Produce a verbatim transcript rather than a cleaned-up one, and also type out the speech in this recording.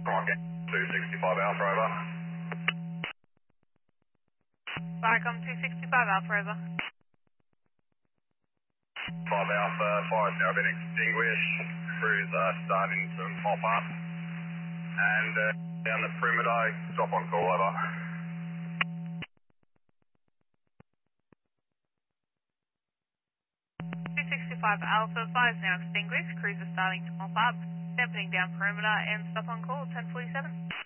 Come on, get two sixty-five Alpha over. Viacom two sixty-five Alpha over. five Alpha, fire's now been extinguished. Crews are starting to mop up. And uh, down the perimeter, stop on call over. two sixty-five Alpha, fire is now extinguished. Crews are starting to mop up. Dampening down perimeter and stop on call ten forty-seven.